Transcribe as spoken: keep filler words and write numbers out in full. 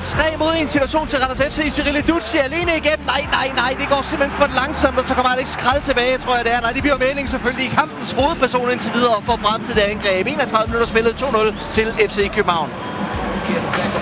tre mod en situation til Randers F C. Cyril Ducci alene igennem. Nej, nej, nej, det går simpelthen for langsomt, og så kommer Alex Kral tilbage, tror jeg det er. Nej, det bliver melding selvfølgelig. Kampens hovedperson indtil videre for bremset det angreb. enogtredive minutter spillet, to nul til F C København.